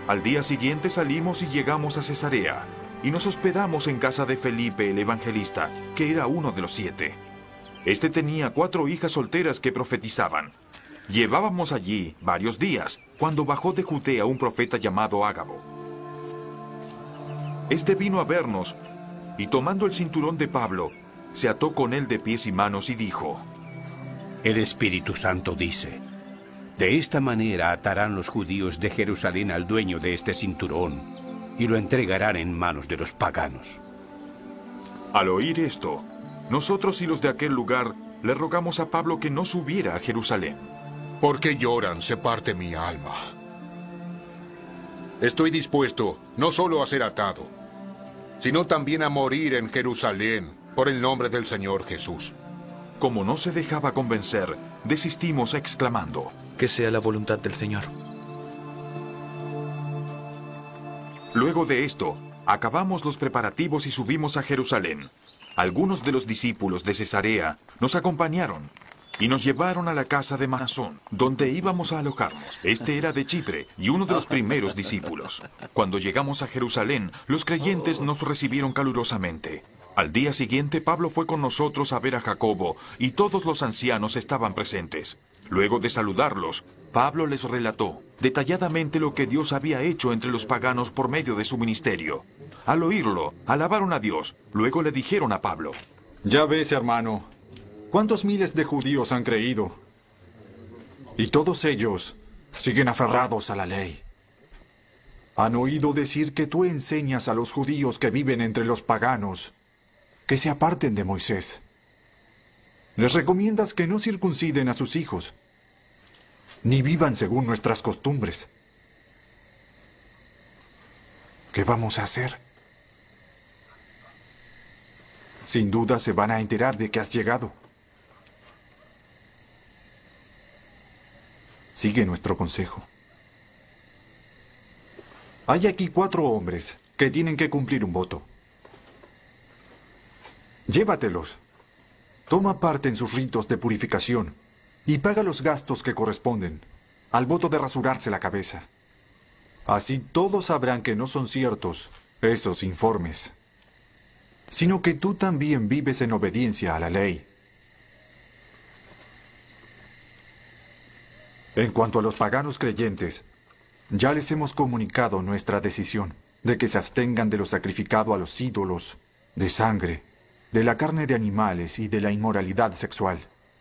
Al día siguiente salimos y llegamos a Cesarea, y nos hospedamos en casa de Felipe el evangelista, que era uno de los 7. Este tenía 4 hijas solteras que profetizaban. Llevábamos allí varios días, cuando bajó de Judea un profeta llamado Ágabo. Este vino a vernos, y tomando el cinturón de Pablo, se ató con él de pies y manos y dijo: El Espíritu Santo dice: de esta manera atarán los judíos de Jerusalén al dueño de este cinturón y lo entregarán en manos de los paganos. Al oír esto, nosotros y los de aquel lugar le rogamos a Pablo que no subiera a Jerusalén. ¿Por qué lloran? Se parte mi alma. Estoy dispuesto no solo a ser atado, sino también a morir en Jerusalén por el nombre del Señor Jesús. Como no se dejaba convencer, desistimos exclamando: Que sea la voluntad del Señor. Luego de esto, acabamos los preparativos y subimos a Jerusalén. Algunos de los discípulos de Cesarea nos acompañaron y nos llevaron a la casa de Mnasón, donde íbamos a alojarnos. Este era de Chipre y uno de los primeros discípulos. Cuando llegamos a Jerusalén, los creyentes nos recibieron calurosamente. Al día siguiente, Pablo fue con nosotros a ver a Jacobo, y todos los ancianos estaban presentes. Luego de saludarlos, Pablo les relató detalladamente lo que Dios había hecho entre los paganos por medio de su ministerio. Al oírlo, alabaron a Dios. Luego le dijeron a Pablo: Ya ves, hermano, cuántos miles de judíos han creído. Y todos ellos siguen aferrados a la ley. Han oído decir que tú enseñas a los judíos que viven entre los paganos que se aparten de Moisés. Les recomiendas que no circunciden a sus hijos, ni vivan según nuestras costumbres. ¿Qué vamos a hacer? Sin duda se van a enterar de que has llegado. Sigue nuestro consejo. Hay aquí 4 hombres que tienen que cumplir un voto. Llévatelos. Toma parte en sus ritos de purificación y paga los gastos que corresponden al voto de rasurarse la cabeza. Así todos sabrán que no son ciertos esos informes, sino que tú también vives en obediencia a la ley. En cuanto a los paganos creyentes, ya les hemos comunicado nuestra decisión de que se abstengan de lo sacrificado a los ídolos, de sangre, de la carne de animales y de la inmoralidad sexual.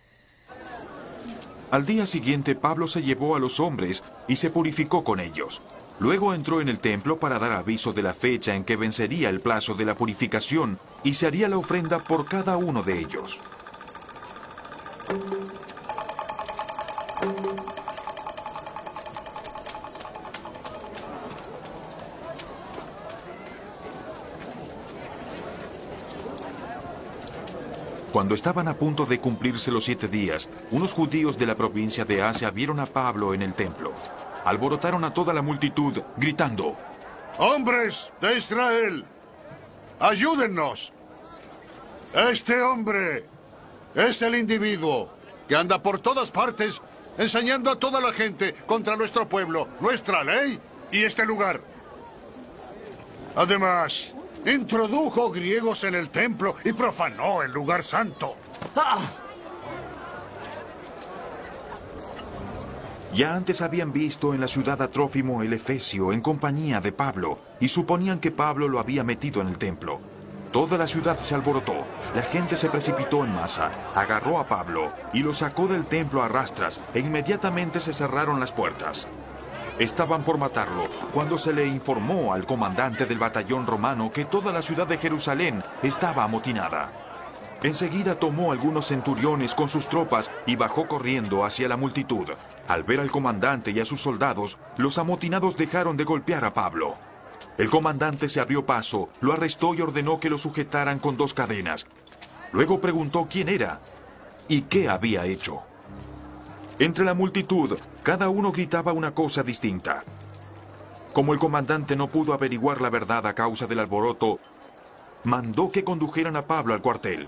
Al día siguiente, Pablo se llevó a los hombres y se purificó con ellos. Luego entró en el templo para dar aviso de la fecha en que vencería el plazo de la purificación y se haría la ofrenda por cada uno de ellos. Cuando estaban a punto de cumplirse los 7 días, unos judíos de la provincia de Asia vieron a Pablo en el templo. Alborotaron a toda la multitud, gritando: ¡Hombres de Israel! ¡Ayúdennos! Este hombre es el individuo que anda por todas partes enseñando a toda la gente contra nuestro pueblo, nuestra ley y este lugar. Además, introdujo griegos en el templo y profanó el lugar santo. Ya antes habían visto en la ciudad a Trófimo el Efesio en compañía de Pablo y suponían que Pablo lo había metido en el templo. Toda la ciudad se alborotó, la gente se precipitó en masa, agarró a Pablo y lo sacó del templo a rastras e inmediatamente se cerraron las puertas. Estaban por matarlo cuando se le informó al comandante del batallón romano que toda la ciudad de Jerusalén estaba amotinada. Enseguida tomó algunos centuriones con sus tropas y bajó corriendo hacia la multitud. Al ver al comandante y a sus soldados, los amotinados dejaron de golpear a Pablo. El comandante se abrió paso, lo arrestó y ordenó que lo sujetaran con 2 cadenas. Luego preguntó quién era y qué había hecho. Entre la multitud, cada uno gritaba una cosa distinta. Como el comandante no pudo averiguar la verdad a causa del alboroto, mandó que condujeran a Pablo al cuartel.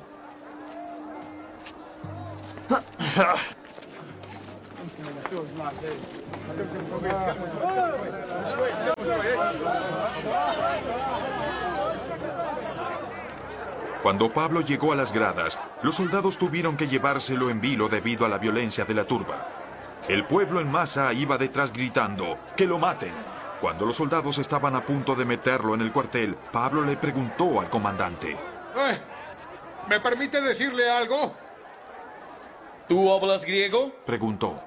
Cuando Pablo llegó a las gradas, los soldados tuvieron que llevárselo en vilo debido a la violencia de la turba. El pueblo en masa iba detrás gritando, ¡que lo maten! Cuando los soldados estaban a punto de meterlo en el cuartel, Pablo le preguntó al comandante. ¿Me permite decirle algo? ¿Tú hablas griego? Preguntó.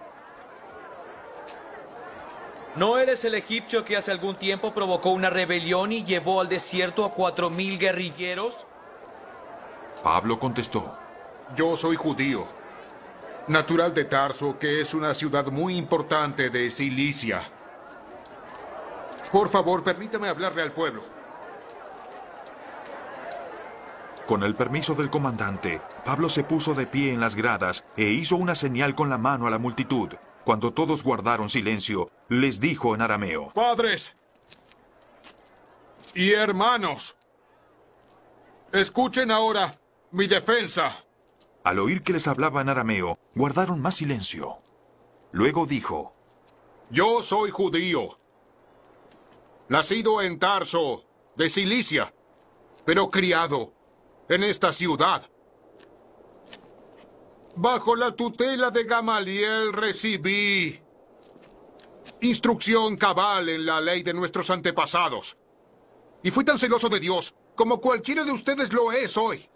¿No eres el egipcio que hace algún tiempo provocó una rebelión y llevó al desierto a 4.000 guerrilleros? Pablo contestó. Yo soy judío, natural de Tarso, que es una ciudad muy importante de Cilicia. Por favor, permítame hablarle al pueblo. Con el permiso del comandante, Pablo se puso de pie en las gradas e hizo una señal con la mano a la multitud. Cuando todos guardaron silencio, les dijo en arameo. Padres y hermanos, escuchen ahora mi defensa. Al oír que les hablaba en arameo, guardaron más silencio. Luego dijo. Yo soy judío, nacido en Tarso, de Cilicia, pero criado en esta ciudad. Bajo la tutela de Gamaliel recibí instrucción cabal en la ley de nuestros antepasados. Y fui tan celoso de Dios como cualquiera de ustedes lo es hoy.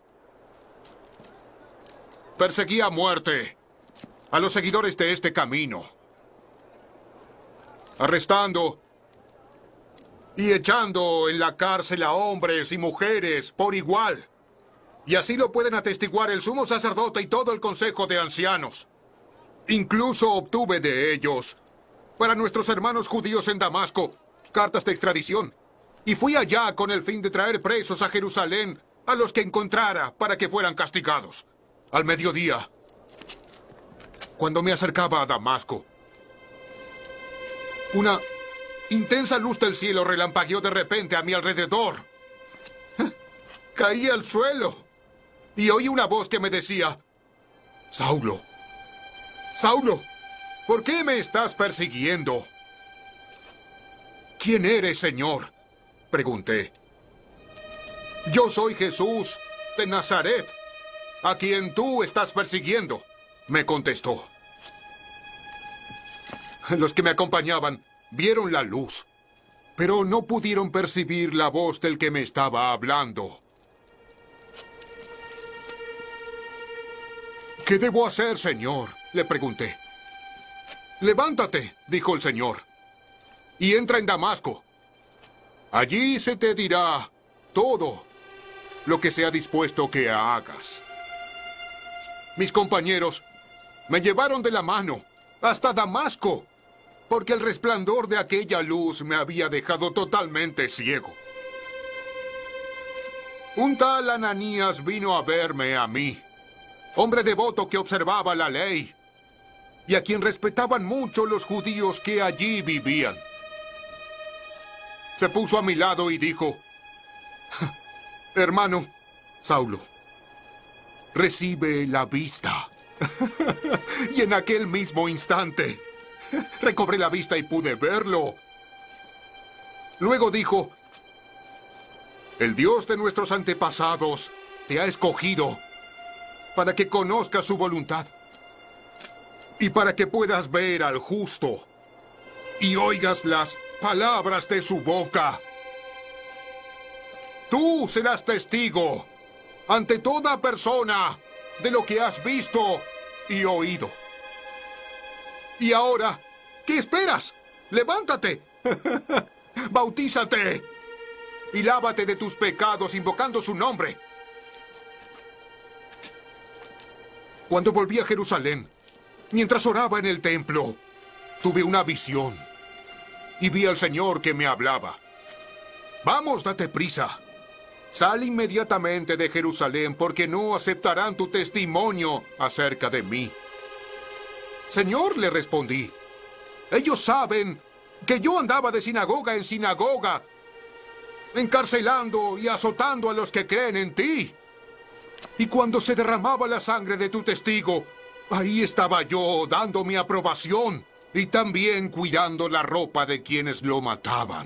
Perseguí a muerte a los seguidores de este camino, arrestando y echando en la cárcel a hombres y mujeres por igual. Y así lo pueden atestiguar el sumo sacerdote y todo el consejo de ancianos. Incluso obtuve de ellos, para nuestros hermanos judíos en Damasco, cartas de extradición. Y fui allá con el fin de traer presos a Jerusalén a los que encontrara para que fueran castigados. Al mediodía, cuando me acercaba a Damasco, una intensa luz del cielo relampagueó de repente a mi alrededor. Caí al suelo y oí una voz que me decía, Saulo, Saulo, ¿por qué me estás persiguiendo? ¿Quién eres, Señor?, pregunté. Yo soy Jesús de Nazaret, a quien tú estás persiguiendo, me contestó. Los que me acompañaban vieron la luz, pero no pudieron percibir la voz del que me estaba hablando. ¿Qué debo hacer, Señor?, le pregunté. Levántate, dijo el Señor, y entra en Damasco. Allí se te dirá todo lo que sea dispuesto que hagas. Mis compañeros me llevaron de la mano hasta Damasco, porque el resplandor de aquella luz me había dejado totalmente ciego. Un tal Ananías vino a verme a mí, hombre devoto que observaba la ley, y a quien respetaban mucho los judíos que allí vivían. Se puso a mi lado y dijo, hermano Saulo, recibe la vista. Y en aquel mismo instante, recobré la vista y pude verlo. Luego dijo, el Dios de nuestros antepasados te ha escogido para que conozcas su voluntad y para que puedas ver al justo y oigas las palabras de su boca. Tú serás testigo ante toda persona de lo que has visto y oído. Y ahora, ¿qué esperas? ¡Levántate! ¡Bautízate! Y lávate de tus pecados invocando su nombre. Cuando volví a Jerusalén, mientras oraba en el templo, tuve una visión y vi al Señor que me hablaba. Vamos, date prisa. Sal inmediatamente de Jerusalén porque no aceptarán tu testimonio acerca de mí. Señor, le respondí, ellos saben que yo andaba de sinagoga en sinagoga, encarcelando y azotando a los que creen en ti. Y cuando se derramaba la sangre de tu testigo, ahí estaba yo dando mi aprobación. y también cuidando la ropa de quienes lo mataban.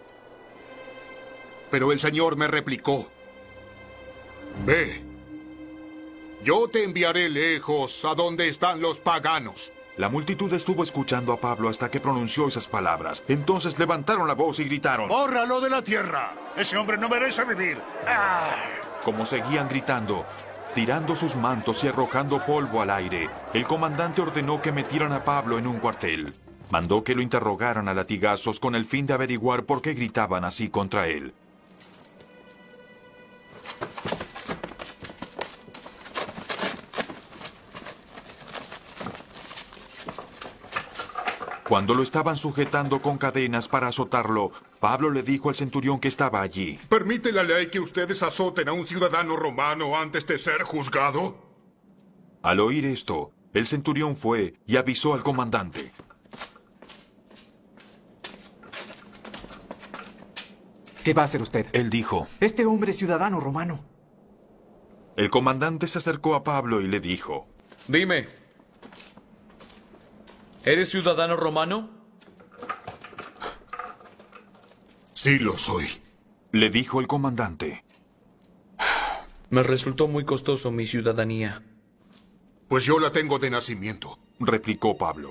Pero el Señor me replicó: Ve, yo te enviaré lejos a donde están los paganos. La multitud estuvo escuchando a Pablo hasta que pronunció esas palabras. Entonces levantaron la voz y gritaron: ¡Bórralo de la tierra! ¡Ese hombre no merece vivir! ¡Ah! Como seguían gritando, tirando sus mantos y arrojando polvo al aire, el comandante ordenó que metieran a Pablo en un cuartel. Mandó que lo interrogaran a latigazos con el fin de averiguar por qué gritaban así contra él. Cuando lo estaban sujetando con cadenas para azotarlo, Pablo le dijo al centurión que estaba allí: ¿Permite la ley que ustedes azoten a un ciudadano romano antes de ser juzgado? Al oír esto, el centurión fue y avisó al comandante. ¿Qué va a hacer usted? Él dijo: Este hombre es ciudadano romano. El comandante se acercó a Pablo y le dijo: Dime, ¿eres ciudadano romano? Sí lo soy. Le dijo el comandante. Me resultó muy costoso mi ciudadanía. Pues yo la tengo de nacimiento, replicó Pablo.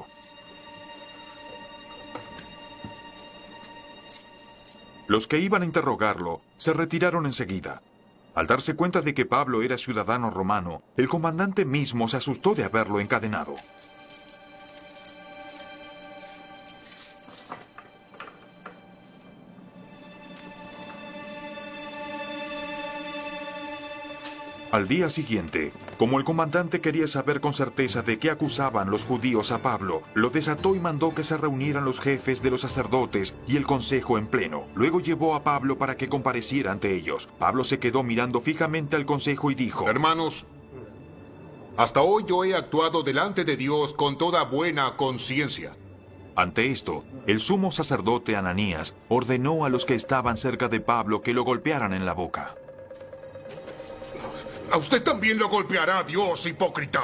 Los que iban a interrogarlo se retiraron enseguida. Al darse cuenta de que Pablo era ciudadano romano, el comandante mismo se asustó de haberlo encadenado. Al día siguiente, como el comandante quería saber con certeza de qué acusaban los judíos a Pablo, lo desató y mandó que se reunieran los jefes de los sacerdotes y el consejo en pleno. Luego llevó a Pablo para que compareciera ante ellos. Pablo se quedó mirando fijamente al consejo y dijo: Hermanos, hasta hoy yo he actuado delante de Dios con toda buena conciencia. Ante esto, el sumo sacerdote Ananías ordenó a los que estaban cerca de Pablo que lo golpearan en la boca. A usted también lo golpeará Dios, hipócrita.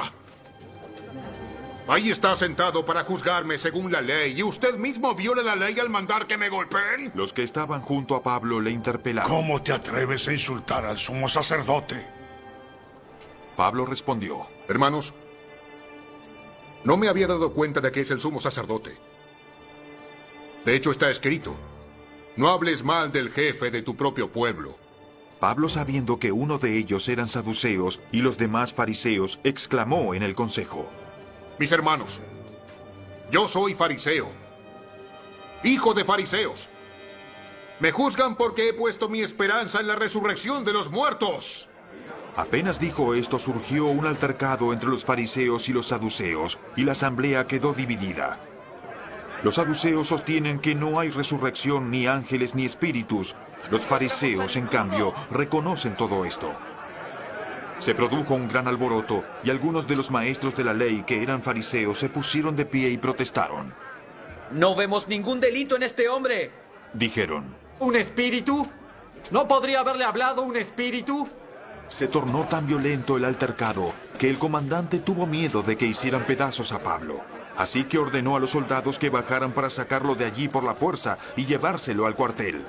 Ahí está sentado para juzgarme según la ley, y usted mismo viola la ley al mandar que me golpeen. Los que estaban junto a Pablo le interpelaron: ¿Cómo te atreves a insultar al sumo sacerdote? Pablo respondió: Hermanos, no me había dado cuenta de que es el sumo sacerdote. De hecho, está escrito: no hables mal del jefe de tu propio pueblo. Pablo, sabiendo que uno de ellos eran saduceos y los demás fariseos, exclamó en el consejo: Mis hermanos, yo soy fariseo, hijo de fariseos. Me juzgan porque he puesto mi esperanza en la resurrección de los muertos. Apenas dijo esto, surgió un altercado entre los fariseos y los saduceos, y la asamblea quedó dividida. Los saduceos sostienen que no hay resurrección, ni ángeles, ni espíritus. Los fariseos, en cambio, reconocen todo esto. Se produjo un gran alboroto, y algunos de los maestros de la ley que eran fariseos se pusieron de pie y protestaron. No vemos ningún delito en este hombre. Dijeron: ¿Un espíritu? ¿No podría haberle hablado un espíritu? Se tornó tan violento el altercado que el comandante tuvo miedo de que hicieran pedazos a Pablo. Así que ordenó a los soldados que bajaran para sacarlo de allí por la fuerza y llevárselo al cuartel.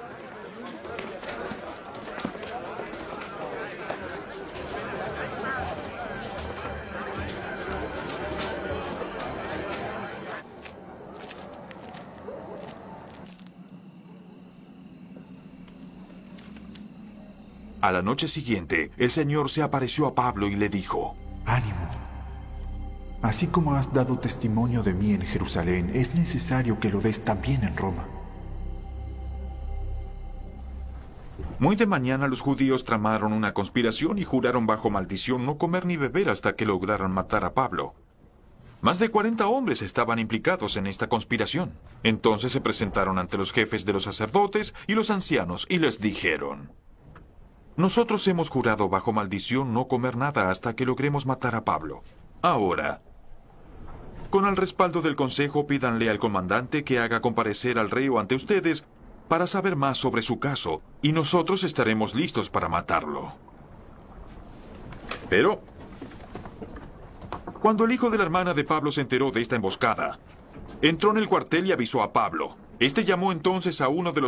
A la noche siguiente, el Señor se apareció a Pablo y le dijo: Ánimo. Así como has dado testimonio de mí en Jerusalén, es necesario que lo des también en Roma. Muy de mañana los judíos tramaron una conspiración y juraron bajo maldición no comer ni beber hasta que lograran matar a Pablo. Más de 40 hombres estaban implicados en esta conspiración. Entonces se presentaron ante los jefes de los sacerdotes y los ancianos y les dijeron: Nosotros hemos jurado bajo maldición no comer nada hasta que logremos matar a Pablo. Ahora, con el respaldo del consejo, pídanle al comandante que haga comparecer al reo ante ustedes para saber más sobre su caso, y nosotros estaremos listos para matarlo. Pero, cuando el hijo de la hermana de Pablo se enteró de esta emboscada, Entró en el cuartel y avisó a Pablo. Este llamó entonces a uno de los